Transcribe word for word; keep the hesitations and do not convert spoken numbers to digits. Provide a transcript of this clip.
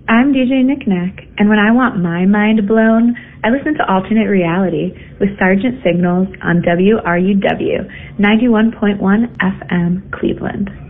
I'm D J Nick Nack, and when I want my mind blown, I listen to Alternate Reality with Sergeant Signals on W R U W ninety-one point one F M Cleveland.